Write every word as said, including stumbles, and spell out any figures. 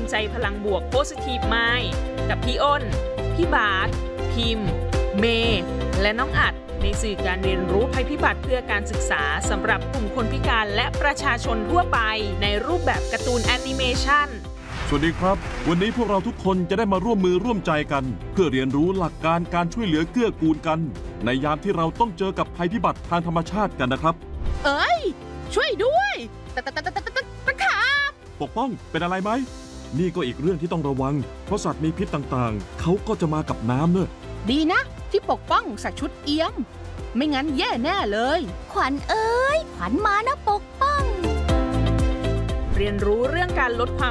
ใจพลังบวก Positive Mind กับพี่อ้น พี่บาสพิมพ์ เมย์และน้องอัดในสื่อการเรียนรู้ภัยพิบัติเพื่อการศึกษาสำหรับกลุ่มคนพิการและประชาชนทั่วไปในรูปแบบการ์ตูนแอนิเมชันสวัสดีครับวันนี้พวกเราทุกคนจะได้มาร่วมมือร่วมใจกันเพื่อเรียนรู้หลักการการช่วยเหลือเกื้อกูลกันในยามที่เราต้องเจอกับภัยพิบัติทางธรรมชาติกันนะครับเอ้ยช่วยด้วยตะตะตะตะตะตะตะขาบปกป้องเป็นอะไรไหมนี่ก็อีกเรื่องที่ต้องระวังเพราะสัตว์มีพิษต่างๆเขาก็จะมากับน้ำเนอะดีนะที่ปกป้องใส่ชุดเอี้ยมไม่งั้นแย่แน่เลยขวัญเอ้ยขวัญมานะปกป้องเรียนรู้เรื่องการลดความ